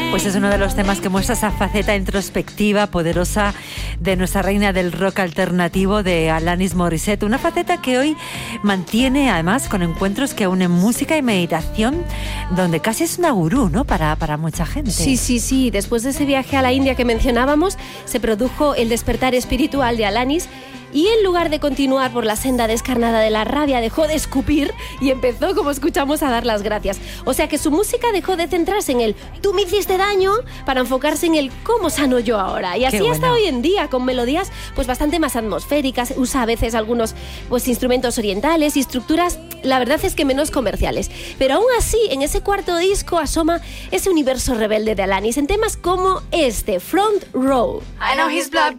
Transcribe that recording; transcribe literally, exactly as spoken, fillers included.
Pues es uno de los temas que muestra esa faceta introspectiva, poderosa de nuestra reina del rock alternativo, de Alanis Morissette. Una faceta que hoy mantiene, además, con encuentros que unen música y meditación, donde casi es una gurú, ¿no? Para, para mucha gente. Sí, sí, sí. Después de ese viaje a la India que mencionábamos, se produjo el despertar espiritual de Alanis. Y en lugar de continuar por la senda descarnada de la rabia, dejó de escupir y empezó, como escuchamos, a dar las gracias. O sea que su música dejó de centrarse en el tú me hiciste daño para enfocarse en el cómo sano yo ahora. Y así bueno. hasta hoy en día, con melodías pues bastante más atmosféricas. Usa a veces algunos pues instrumentos orientales y estructuras, la verdad es que menos comerciales. Pero aún así, en ese cuarto disco asoma ese universo rebelde de Alanis en temas como este, Front Row. I know his blood